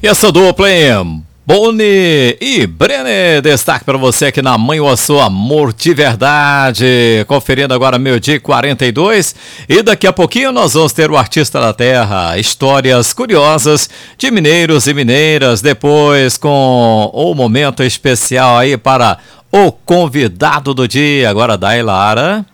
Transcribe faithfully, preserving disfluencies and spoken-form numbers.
E essa dupla, hein? Boni e Brenner, destaque para você aqui na Mãe Osso, Amor de Verdade, conferindo agora meio-dia e quarenta e dois, e daqui a pouquinho nós vamos ter o Artista da Terra, histórias curiosas de mineiros e mineiras, depois com o momento especial aí para o convidado do dia, agora Dailara.